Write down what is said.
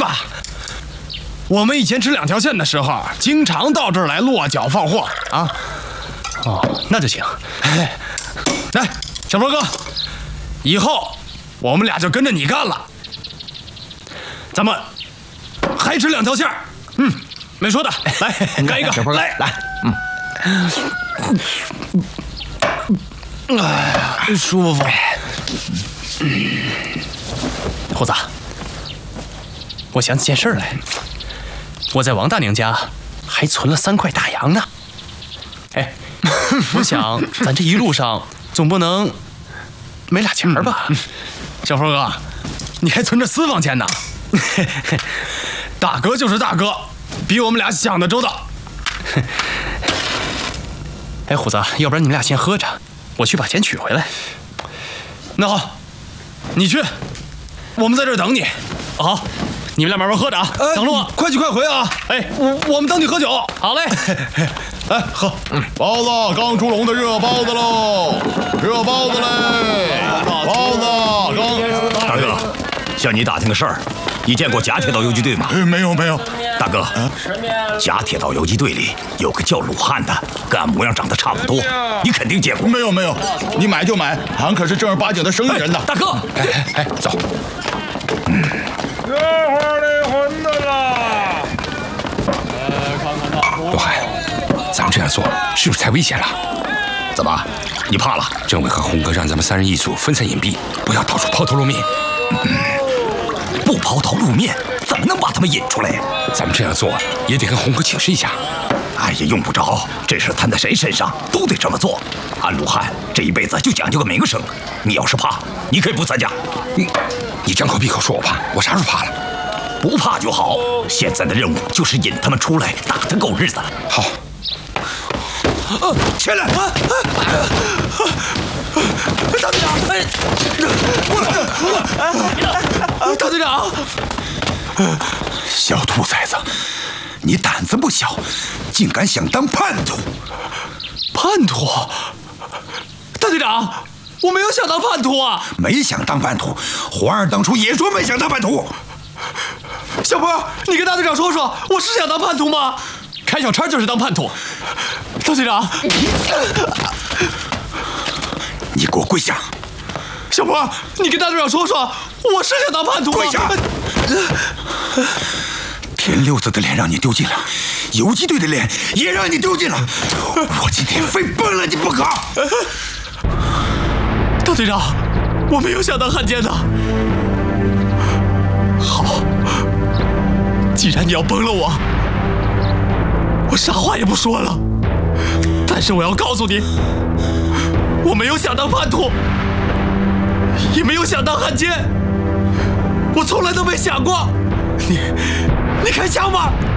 吧。我们以前吃2条线的时候，经常到这儿来落脚放货啊。 哦，那就行。 来，小波哥，以后我们俩就跟着你干了。咱们还吃2条线。没说的，来干一个， 小波哥来，舒服。 虎子，我想起件事来，我在王大娘家还存了3块大洋呢。哎，我想咱这一路上总不能没俩钱吧？ 小峰哥，你还存着私房钱呢？大哥就是大哥，比我们俩想的周到。 哎，虎子，要不然你们俩先喝着，我去把钱取回来。 那好，你去，我们在这儿等你。 好，你们俩慢慢喝着啊，等着我。 快去快回啊！ 哎， 我们等你喝酒。 好嘞。 来喝， 包子刚出笼的热包子喽，热包子嘞，包子刚。 大哥，向你打听个事儿，你见过假铁道游击队吗？ 没有。 大哥，假铁道游击队里有个叫鲁汉的，跟俺模样长得差不多，你肯定见过。 没有，你买就买，俺可是正儿八经的生意人呐。 大哥， 哎，走。 热乎的馄饨啦！ 罗汉，咱们这样做是不是太危险了？ 怎么，你怕了？ 政委和红哥让咱们3人一组，分散隐蔽，不要到处抛头露面。 不抛头露面，怎么能把他们引出来呀？ 咱们这样做也得跟红哥请示一下。 哎呀，用不着，这事摊在谁身上都得这么做。俺鲁汉这一辈子就讲究个名声，你要是怕，你可以不参加。 你张口闭口说我怕，我啥时候怕了？ 不怕就好。现在的任务就是引他们出来，打他够日子。 好。 起来！ 大队长，大队长， 小兔崽子，你胆子不小，竟敢想当叛徒！ 叛徒？大队长，我没有想当叛徒啊！ 没想当叛徒，皇上当初也说没想当叛徒。 小波，你跟大队长说说，我是想当叛徒吗？开小差就是当叛徒。大队长， 你给我跪下！ 小波，你跟大队长说说，我是想当叛徒吗？ 跪下！田六子的脸让你丢尽了，游击队的脸也让你丢尽了，我今天非崩了你不可！ 大队长，我没有想当汉奸的。好，既然你要崩了我啥话也不说了。但是我要告诉你，我没有想当叛徒，也没有想当汉奸，我从来都没想过。你开枪吧！